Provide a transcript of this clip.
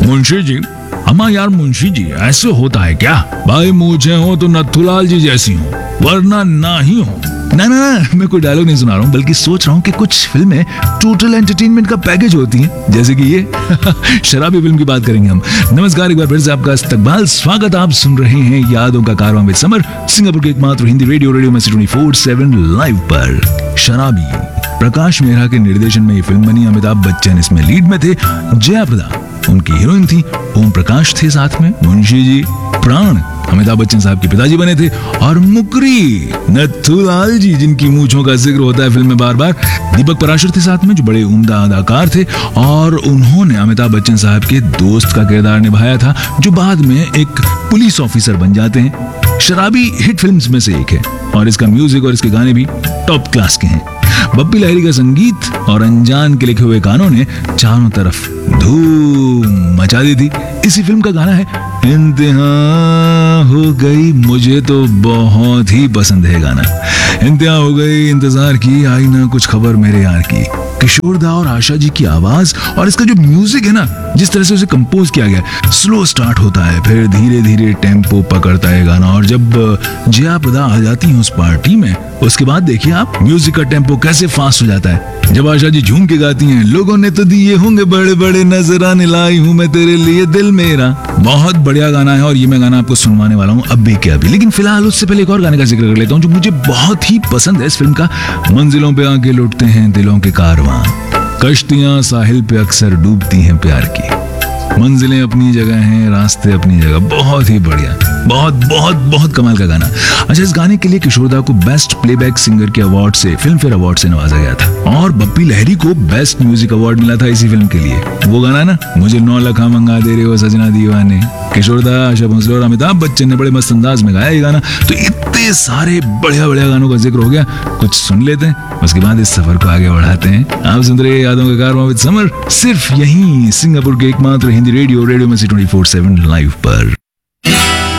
मुंशी जी, अम्मा यार मुंशी जी ऐसे होता है क्या? भाई मुझे हो तो नथुलाल जी जैसी हो, वरना ना ही हो। ना ना ना, मैं कोई डायलॉग नहीं सुना रहा हूँ, बल्कि सोच रहा हूँ कि कुछ फिल्में टोटल एंटरटेनमेंट का पैकेज होती हैं, जैसे कि ये शराबी फिल्म की बात करेंगे हम। नमस्कार, एक बार फिर से आपका इस्तकबाल, स्वागत। आप सुन रहे हैं यादों का कारवां विद समर, सिंगापुर के एकमात्र हिंदी रेडियो में 24/7 लाइव पर। शराबी, प्रकाश मेहरा के निर्देशन में ये फिल्म बनी। अमिताभ बच्चन इसमें लीड में थे, जया प्रदा उनकी हीरोइन थी, ओम प्रकाश थे साथ में, मुंशी जी प्राण अमिताभ बच्चन साहब के पिताजी बने थे, और मुकरी नथुलाल जी जिनकी मूंछों का जिक्र होता है फिल्म में बार बार, दीपक पराशर थे साथ में जो बड़े उम्दा अदाकार थे, और उन्होंने अमिताभ बच्चन साहब के दोस्त का किरदार निभाया था जो बाद में एक पुलिस ऑफिसर बन जाते हैं। शराबी हिट फिल्म्स में से एक है और इसका म्यूजिक और इसके गाने भी टॉप क्लास के हैं। बप्पी लहरी का संगीत और अनजान के लिखे हुए गानों ने चारों तरफ धूम मचा दी थी। इसी फिल्म का गाना है इंतहा हो गई, मुझे तो बहुत ही पसंद है गाना। इंतहा हो गई, इंतजार की, आई ना कुछ खबर मेरे यार की। किशोर दा और आशा जी की आवाज और इसका जो म्यूजिक है ना, जिस तरह से उसे कंपोज किया गया, स्लो स्टार्ट होता है, फिर धीरे धीरे टेम्पो पकड़ता है गाना, और जब जया प्रदा आ जाती है उस पार्टी में, उसके बाद देखिए आप म्यूजिक का टेम्पो कैसे फास्ट हो जाता है। जब आशा जी झूम के गाती हैं, लोगों ने तो दिए होंगे बड़े बड़े नजराने, लाई हूं मैं तेरे लिए दिल मेरा। बहुत बढ़िया गाना है और ये मैं गाना आपको सुनवाने वाला हूँ अभी के अभी। लेकिन फिलहाल उससे पहले एक और गाने का जिक्र कर लेता हूँ जो मुझे बहुत ही पसंद है इस फिल्म का। मंजिलों पे आके लौटते हैं दिलों के कारवां, कश्तियां साहिल पे अक्सर डूबती हैं प्यार की। मंजिलें अपनी जगह हैं, रास्ते अपनी जगह। बहुत ही बढ़िया, बहुत बहुत बहुत कमाल का गाना। अच्छा, इस गाने के लिए किशोरदा को बेस्ट प्लेबैक सिंगर के अवार्ड से, फिल्म फेयर अवार्ड से नवाजा गया था, और बप्पी लहरी को बेस्ट म्यूजिक अवार्ड मिला था इसी फिल्म के लिए। वो गाना ना, मुझे 9 लाख मंगा दे रहे हो सजना दीवाने, किशोरदा, आशा भोसले और अमिताभ बच्चन ने बड़े मस्त अंदाज में गाया ये गाना। तो इतने सारे बढ़िया बढ़िया गानों का जिक्र हो गया, कुछ सुन लेते हैं, उसके बाद इस सफर को आगे बढ़ाते हैं। आप सुन रहे हैं यादों का कारवां विद समर, सिर्फ यहीं सिंगापुर के एकमात्र हिंदी रेडियो में 24/7 लाइव पर।